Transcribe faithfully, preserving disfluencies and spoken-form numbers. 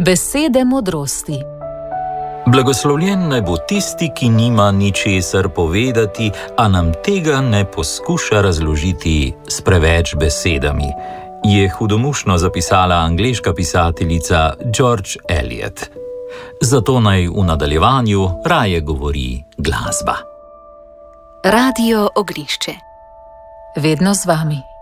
Besede modrosti. Blagoslovljen naj bo tisti, ki nima ničesar povedati, a nam tega ne poskuša razložiti s preveč besedami, je hudomušno zapisala angleška pisateljica George Eliot. Zato naj v nadaljevanju raje govori glasba. Radio Oglišče. Vedno z vami.